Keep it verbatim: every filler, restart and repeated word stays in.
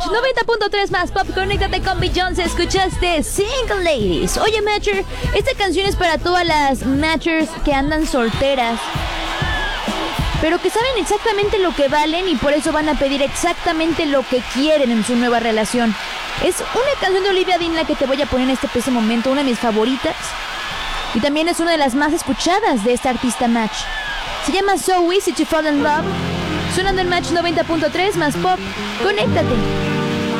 noventa punto tres más pop, conéctate con Beyoncé. Escuchaste Single Ladies. Oye, Matcher, esta canción es para todas las Matchers que andan solteras, pero que saben exactamente lo que valen y por eso van a pedir exactamente lo que quieren en su nueva relación. Es una canción de Olivia Dean la que te voy a poner en este preciso momento, una de mis favoritas. Y también es una de las más escuchadas de esta artista Match. Se llama So Easy to Fall in Love. Sonando en Match noventa punto tres más pop. Conéctate.